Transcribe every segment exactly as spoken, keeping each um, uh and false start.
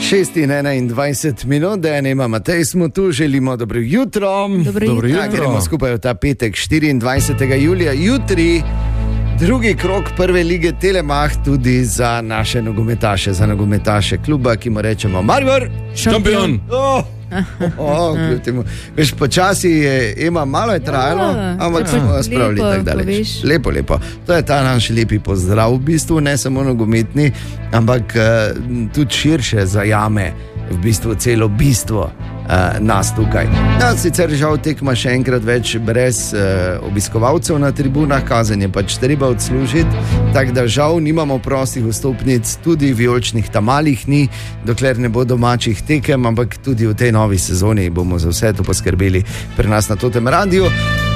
šest in enaindvajset minut, da ne ima Matej, smo tu, želimo dobro jutro. Dobro jutro. Ja, gremo skupaj v ta petek, štiriindvajsetega julija, jutri, drugi krog prve lige Telemach, tudi za naše nogometaše, za nogometaše kluba, ki mu rečemo Maribor, šampion. Oh. Oh, veš, počasi je, ima malo je trajalo, ja, ampak smo spravili tako daleč. Lepo, lepo. To je ta naš lepi pozdrav, v bistvu ne samo nogometni, ampak uh, tudi širše zajame v bistvu celo bistvo uh, nas tukaj. Ja, sicer žal tekma še enkrat več brez uh, obiskovalcev na tribunah, kazen je pač treba odslužiti, tako da žal nimamo prostih vstopnic, tudi vijoličnih tamalih ni, dokler ne bo domačih tekem, ampak tudi v tej novi sezoni bomo za vse to poskrbeli pri nas na Totem radiju.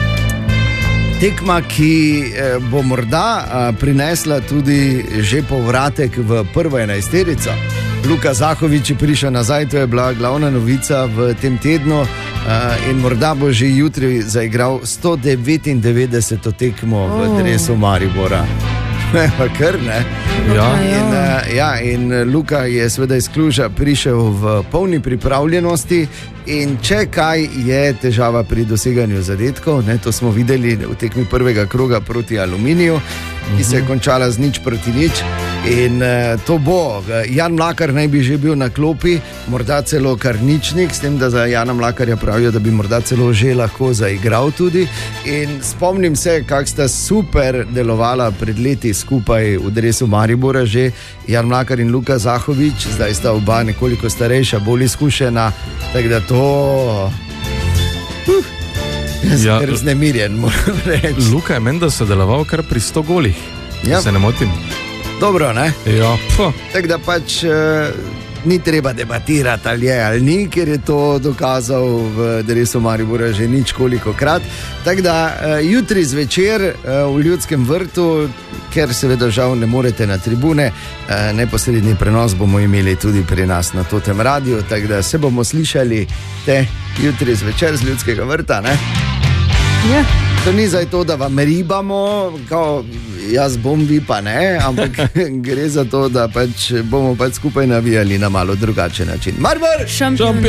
Tekma, ki eh, bo morda eh, prinesla tudi že povratek v prvo enajsterico. Luka Zahovič je prišel nazaj, to je bila glavna novica v tem tednu uh, in morda bo že jutri zaigral sto devetindevetdeseto tekmo oh. v dresu Maribora. Pa kar ne. Ja. In, uh, ja, in Luka je seveda iz Kluža prišel v polni pripravljenosti in če kaj je težava pri doseganju zadetkov, ne, to smo videli v tekmi prvega kroga proti Aluminiju, ki se je končala z nič proti nič. In uh, to bo, Jan Mlakar naj bi že bil na klopi, morda celo Karničnik, s tem, da za Jana Mlakarja pravijo, da bi morda celo že lahko zaigral tudi. In spomnim se, kak sta super delovala pred leti skupaj v dresu Maribora, že Jan Mlakar in Luka Zahovič, zdaj sta oba nekoliko starejša, bolj izkušena, tako da to... Uh. Jaz Ja, sem znemirjen, moram reči. Luka je menda sodeloval kar pri sto golih, Ja. se ne motim. Dobro, ne? Ja, pa. Tako da pač uh, ni treba debatirati, ali je ali ni, ker je to dokazal v dresu Maribora že nič koliko krat. Tako da uh, jutri zvečer uh, v Ljudskem vrtu, ker seveda žal ne morete na tribune, uh, neposredni prenos bomo imeli tudi pri nas na Totem radiju, tako da se bomo slišali te jutri zvečer z Ljudskega vrta, ne? Ja. To ni zdaj to, da vam ribamo, kao jaz bom, vi pa ne, ampak gre za to, da pač bomo pač skupaj navijali na malo drugačen način. Maribor! Šampion.